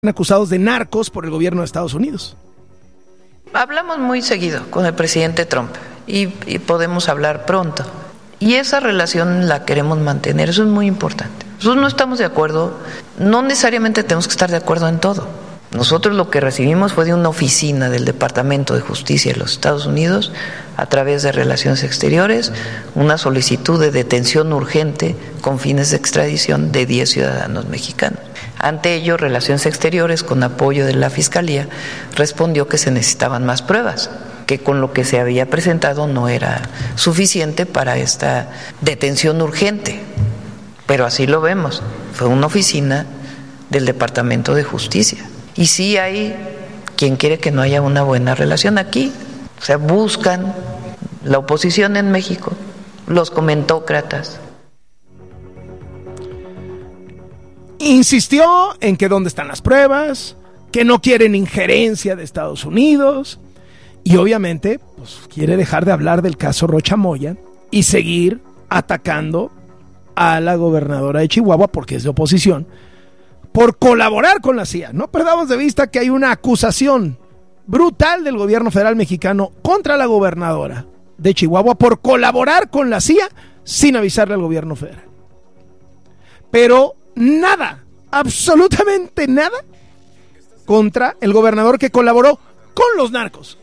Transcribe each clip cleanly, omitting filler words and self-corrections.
acusados de narcos por el gobierno de Estados Unidos. Hablamos muy seguido con el presidente Trump y podemos hablar pronto. Y esa relación la queremos mantener, eso es muy importante. Nosotros no estamos de acuerdo, no necesariamente tenemos que estar de acuerdo en todo. Nosotros lo que recibimos fue de una oficina del Departamento de Justicia de los Estados Unidos, a través de Relaciones Exteriores, una solicitud de detención urgente con fines de extradición de 10 ciudadanos mexicanos. Ante ello, Relaciones Exteriores, con apoyo de la Fiscalía, respondió que se necesitaban más pruebas, que con lo que se había presentado no era suficiente para esta detención urgente. Pero así lo vemos, fue una oficina del Departamento de Justicia. Y sí hay quien quiere que no haya una buena relación aquí. O sea, buscan la oposición en México, los comentócratas. Insistió en que dónde están las pruebas, que no quieren injerencia de Estados Unidos y obviamente pues, quiere dejar de hablar del caso Rocha Moya y seguir atacando a la gobernadora de Chihuahua, porque es de oposición, por colaborar con la CIA. No perdamos de vista que hay una acusación brutal del gobierno federal mexicano contra la gobernadora de Chihuahua por colaborar con la CIA sin avisarle al gobierno federal. Pero nada, absolutamente nada contra el gobernador que colaboró con los narcos.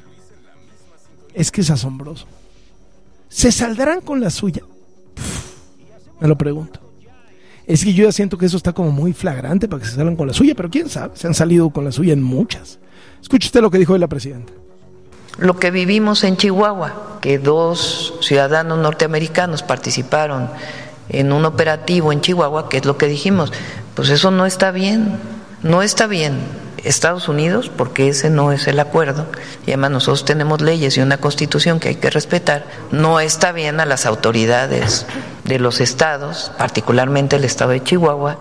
Es que es asombroso. ¿Se saldrán con la suya? Me lo pregunto. Es que yo ya siento que eso está como muy flagrante para que se salgan con la suya, pero quién sabe, se han salido con la suya en muchas. Escuche usted lo que dijo hoy la presidenta. Lo que vivimos en Chihuahua, que 2 ciudadanos norteamericanos participaron en un operativo en Chihuahua, que es lo que dijimos, pues eso no está bien, no está bien. Estados Unidos, porque ese no es el acuerdo, y además nosotros tenemos leyes y una constitución que hay que respetar, no está bien a las autoridades de los estados, particularmente el estado de Chihuahua.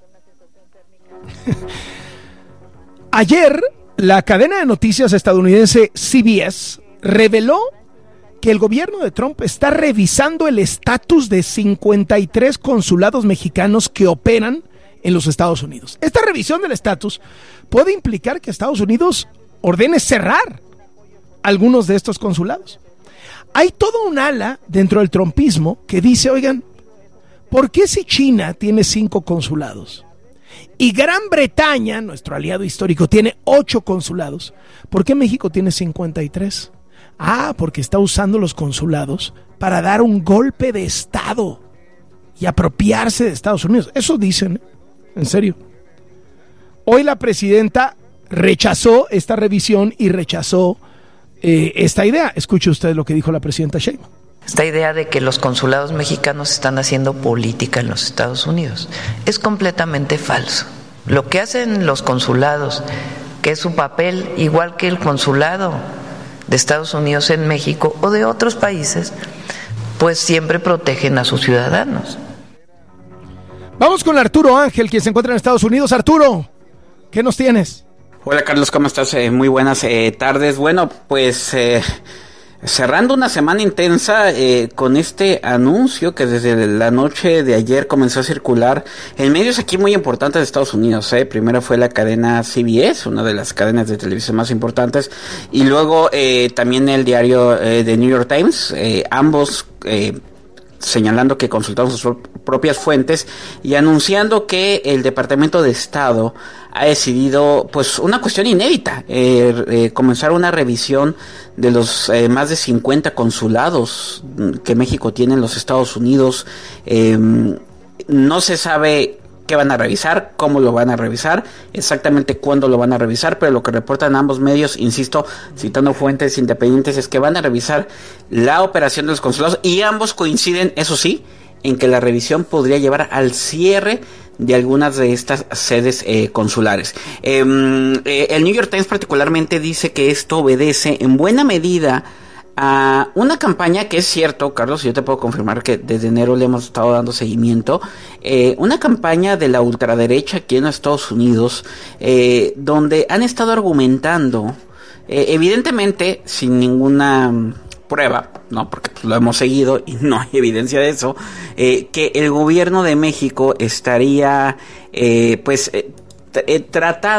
Ayer, la cadena de noticias estadounidense CBS reveló que el gobierno de Trump está revisando el estatus de 53 consulados mexicanos que operan en los Estados Unidos. Esta revisión del estatus puede implicar que Estados Unidos ordene cerrar algunos de estos consulados. Hay todo un ala dentro del trumpismo que dice, oigan, ¿por qué si China tiene 5 consulados y Gran Bretaña, nuestro aliado histórico, tiene 8 consulados, ¿por qué México tiene 53? Ah, porque está usando los consulados para dar un golpe de Estado y apropiarse de Estados Unidos. Eso dicen, en serio. Hoy la presidenta rechazó esta revisión y rechazó esta idea. Escuche usted lo que dijo la presidenta Sheinbaum. Esta idea de que los consulados mexicanos están haciendo política en los Estados Unidos es completamente falso. Lo que hacen los consulados, que es su papel igual que el consulado de Estados Unidos en México o de otros países, pues siempre protegen a sus ciudadanos. Vamos con Arturo Ángel, quien se encuentra en Estados Unidos. Arturo, ¿qué nos tienes? Hola Carlos, ¿cómo estás? Muy buenas tardes. Bueno, pues cerrando una semana intensa con este anuncio que desde la noche de ayer comenzó a circular en medios aquí muy importantes de Estados Unidos. Primero fue la cadena CBS, una de las cadenas de televisión más importantes, y luego también el diario The New York Times, ambos señalando que consultaron sus propias fuentes y anunciando que el Departamento de Estado ha decidido, pues, una cuestión inédita, comenzar una revisión de los más de 50 consulados que México tiene en los Estados Unidos. No se sabe qué van a revisar, cómo lo van a revisar, exactamente cuándo lo van a revisar, pero lo que reportan ambos medios, insisto, citando fuentes independientes, es que van a revisar la operación de los consulados y ambos coinciden, eso sí, en que la revisión podría llevar al cierre de algunas de estas sedes consulares. El New York Times particularmente dice que esto obedece en buena medida a una campaña que es cierto, Carlos, yo te puedo confirmar que desde enero le hemos estado dando seguimiento, una campaña de la ultraderecha aquí en Estados Unidos, donde han estado argumentando, evidentemente sin ninguna prueba, no, porque pues, lo hemos seguido y no hay evidencia de eso, que el gobierno de México estaría tratando